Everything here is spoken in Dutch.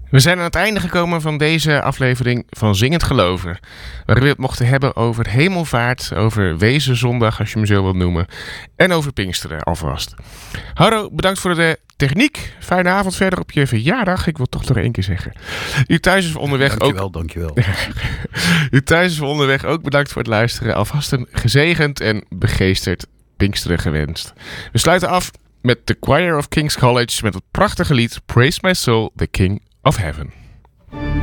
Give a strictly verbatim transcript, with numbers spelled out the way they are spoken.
We zijn aan het einde gekomen van deze aflevering van Zingend Geloven. Waarin we het mochten hebben over hemelvaart, over Wezenzondag, als je hem zo wilt noemen. En over Pinksteren alvast. Harro, bedankt voor de techniek. Fijne avond verder op je verjaardag. Ik wil het toch nog één keer zeggen. U thuis is voor onderweg dankjewel, ook... Dankjewel, U thuis is voor onderweg ook bedankt voor het luisteren. Alvast een gezegend en begeesterd Pinksteren gewenst. We sluiten af met The Choir of King's College met het prachtige lied Praise My Soul, the King of Heaven.